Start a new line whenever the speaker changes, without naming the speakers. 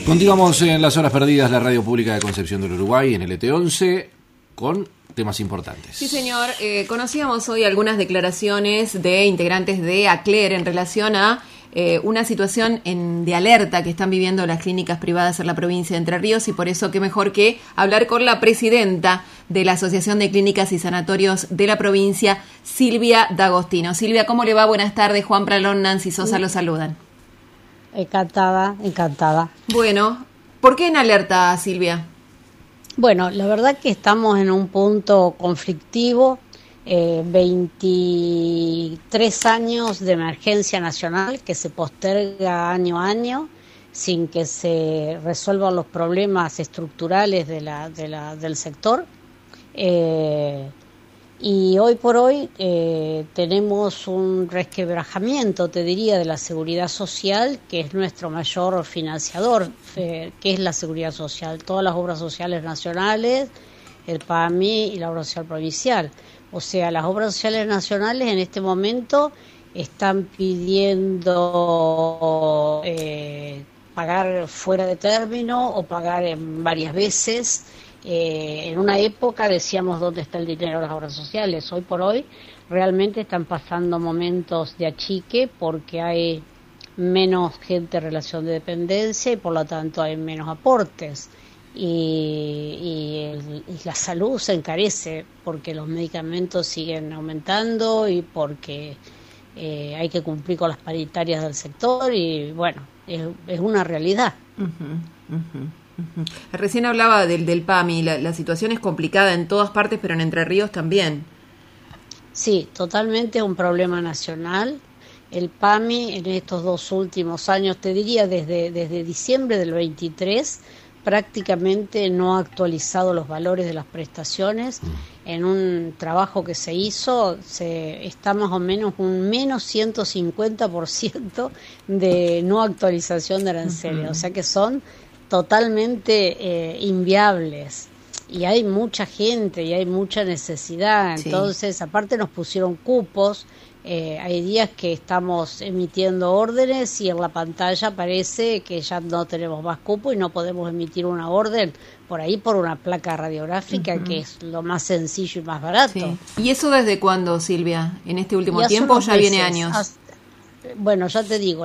Continuamos en las horas perdidas, la radio pública de Concepción del Uruguay, en el ET11, con temas importantes.
Sí, señor. Conocíamos hoy algunas declaraciones de integrantes de ACLER en relación a una situación de alerta que están viviendo las clínicas privadas en la provincia de Entre Ríos, y por eso qué mejor que hablar con la presidenta de la Asociación de Clínicas y Sanatorios de la provincia, Silvia D'Agostino. Silvia, ¿cómo le va? Buenas tardes. Juan Pralón, Nancy Sosa lo saludan.
Encantada.
Bueno, ¿por qué en alerta, Silvia?
Bueno, la verdad que estamos en un punto conflictivo, 23 años de emergencia nacional que se posterga año a año sin que se resuelvan los problemas estructurales del sector. Y hoy por hoy tenemos un resquebrajamiento, te diría, de la seguridad social, que es nuestro mayor financiador, que es la seguridad social, todas las obras sociales nacionales, el PAMI y la obra social provincial. O sea, las obras sociales nacionales en este momento están pidiendo pagar fuera de término o pagar en varias veces. En una época decíamos dónde está el dinero de las obras sociales. Hoy por hoy realmente están pasando momentos de achique porque hay menos gente en relación de dependencia y por lo tanto hay menos aportes. Y la salud se encarece porque los medicamentos siguen aumentando y porque hay que cumplir con las paritarias del sector y bueno, es una realidad.
Recién hablaba del PAMI, la situación es complicada en todas partes, pero en Entre Ríos también.
Sí, totalmente es un problema nacional. El PAMI en estos 2 últimos años, te diría desde diciembre del 23, prácticamente no ha actualizado los valores de las prestaciones. En un trabajo que se hizo, está más o menos un menos 150% de no actualización de aranceles, o sea que son totalmente inviables y hay mucha gente y hay mucha necesidad. Entonces, aparte nos pusieron cupos, hay días que estamos emitiendo órdenes y en la pantalla parece que ya no tenemos más cupo y no podemos emitir una orden por ahí por una placa radiográfica, que es lo más sencillo y más barato.
Sí. ¿Y eso desde cuándo, Silvia? ¿En este último tiempo o ya viene años?
Bueno, ya te digo,